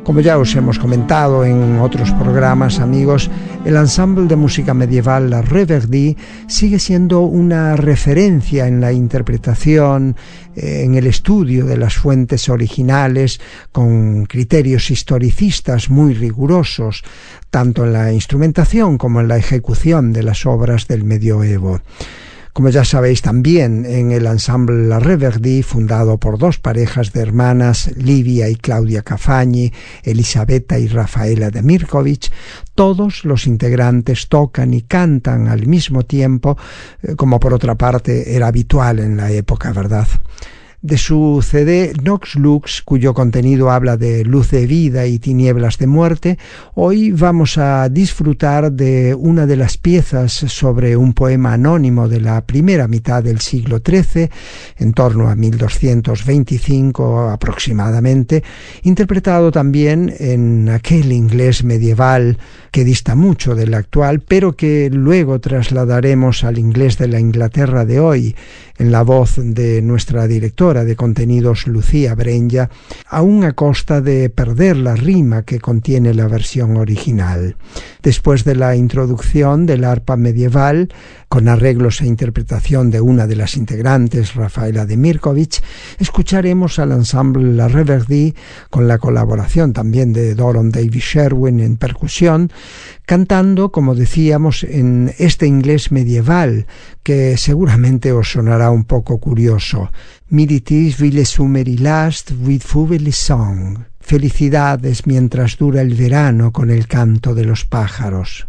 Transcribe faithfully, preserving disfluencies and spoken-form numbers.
Como ya os hemos comentado en otros programas, amigos, el ensamble de música medieval La Reverie sigue siendo una referencia en la interpretación, eh, en el estudio de las fuentes originales, con criterios historicistas muy rigurosos, tanto en la instrumentación como en la ejecución de las obras del medioevo. Como ya sabéis también, en el ensamble La Reverie, fundado por dos parejas de hermanas, Livia y Claudia Cafagni, Elisabetta y Rafaela de Mirkovich, todos los integrantes tocan y cantan al mismo tiempo, como por otra parte era habitual en la época, ¿verdad? De su C D Nox Lux, cuyo contenido habla de luz de vida y tinieblas de muerte, hoy vamos a disfrutar de una de las piezas sobre un poema anónimo de la primera mitad del siglo trece, en torno a mil doscientos veinticinco aproximadamente, interpretado también en aquel inglés medieval que dista mucho del actual, pero que luego trasladaremos al inglés de la Inglaterra de hoy, en la voz de nuestra directora de contenidos Lucía Brenja, aún a costa de perder la rima que contiene la versión original. Después de la introducción del arpa medieval, con arreglos e interpretación de una de las integrantes, Rafaela de Mirkovich, escucharemos al ensamble La Reverie, con la colaboración también de Doron Davies Sherwin en percusión, cantando, como decíamos, en este inglés medieval, que seguramente os sonará un poco curioso. Militis ville sumeri last with fuveli song. Felicidades mientras dura el verano con el canto de los pájaros.